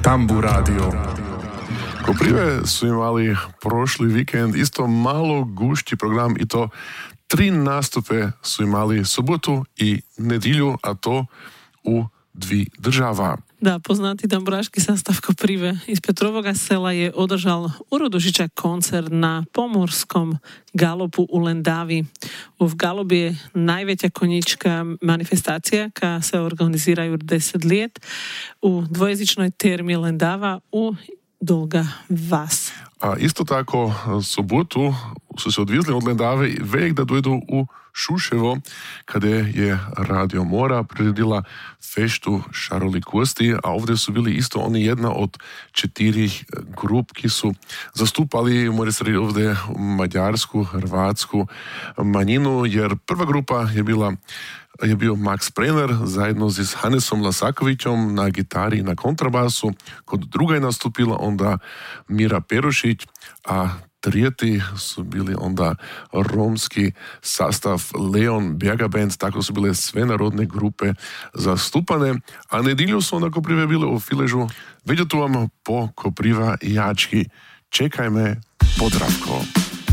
Tambu Radio. Koprive su imali prošli vikend isto malo gušći program i to 3 nastupe su imali sobotu i nedjelju, a to u 2 država. Da, poznati tamburaški sastav Koprive iz Petrovoga sela je održal urodušičak koncert na pomorskom galopu u Lendavi. V galobi je najveća konjička manifestacija koja se organiziraju 10 let u dvojezičnoj termi Lendava u Dolga Vas. A isto tako sobotu su se odvizli od Lendave vek da dojdu u Šuševo, kada je Radio Mora priredila feštu šarolikosti, a ovdje su bili isto oni jedna od 4 grup, ki su zastupali, mora se reći ovdje, mađarsku, hrvatsku manjinu, jer prva grupa je bio Max Prener zajedno s Hanesom Lasakovićom na gitari i na kontrabasu. Kod druga je nastupila onda Mira Perušić, a trijeti su bili onda romski sastav Leon Bjaga Band, tako su bile sve narodne grupe zastupane, a nedjelju su onda Koprive bile u Filežu. Vidite vam po Kopriva jački. Čekaj me, Podravko.